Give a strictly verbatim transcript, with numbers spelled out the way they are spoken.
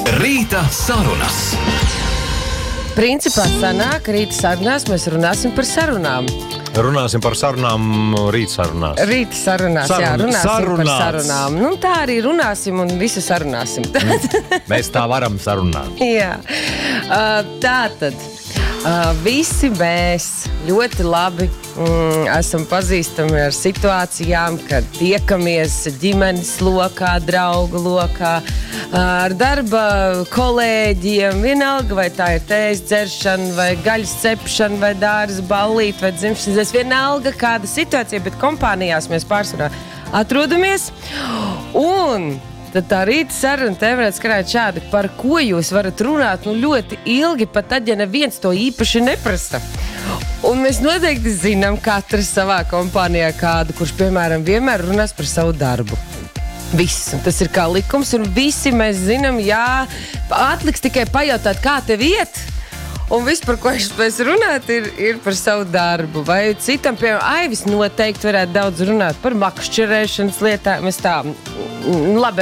Rīta sarunas. Principā sanāk, rīta sarunās mēs runāsim par sarunām. Runāsim par sarunām rīta sarunās. Rīta sarunās, Sarun, jā, runāsim sarunāts. par sarunām. Nu, tā arī runāsim un visu sarunāsim. Mēs tā varam sarunāt. Jā, uh, tā tad. Uh, visi mēs ļoti labi mm, esam pazīstami ar situācijām, kad tiekamies ģimenes lokā, draugu lokā, uh, ar darba kolēģiem, vienalga vai tā ir tējas dzeršana, vai gaļas cepšana, vai dārza ballīt, vai dzimšanas, vienalga kāda situācija, bet kompānijās mēs pārsvarā atrodamies. Un tad tā rīta saruna te varētu skrāt šādi, par ko jūs varat runāt nu, ļoti ilgi, pat tad, ja neviens to īpaši neprasa. Un mēs noteikti zinām katrs savā kompānijā kādu, kurš, piemēram, vienmēr runās par savu darbu. Viss, un tas ir kā likums, un visi mēs zinām, jā, atliks tikai pajautāt, kā tev iet. Un viss, par ko es spēju runāt, ir, ir par savu darbu. Vai citam, piemēram, Aivis noteikti varētu daudz runāt par makšķerēšanas lietām. Es tā, labi,